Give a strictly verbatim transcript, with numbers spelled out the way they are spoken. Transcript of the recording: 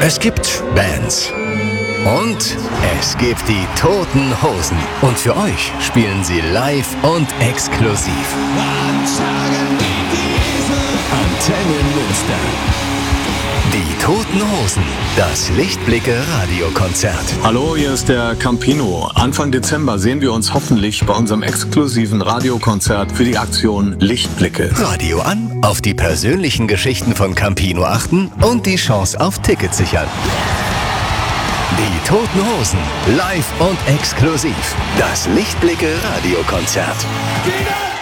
Es gibt Bands. Und es gibt die Toten Hosen. Und für euch spielen sie live und exklusiv. Antenne Münster. Die Toten Hosen. Das Lichtblicke-Radiokonzert. Hallo, hier ist der Campino. Anfang Dezember sehen wir uns hoffentlich bei unserem exklusiven Radiokonzert für die Aktion Lichtblicke. Radio an, auf die persönlichen Geschichten von Campino achten und die Chance auf Tickets sichern. Die Toten Hosen, live und exklusiv. Das Lichtblicke-Radiokonzert.